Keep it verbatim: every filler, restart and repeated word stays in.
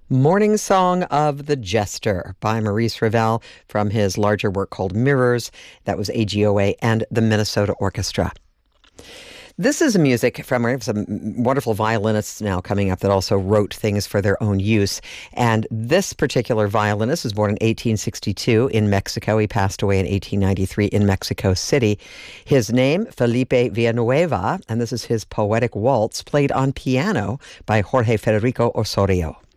Morning Song of the Jester by Maurice Ravel from his larger work called Mirrors. That was A G O A and the Minnesota Orchestra. This is music from we have some wonderful violinists now coming up that also wrote things for their own use. And this particular violinist was born in eighteen sixty-two in Mexico. He passed away in eighteen ninety-three in Mexico City. His name, Felipe Villanueva, and this is his Poetic Waltz, played on piano by Jorge Federico Osorio.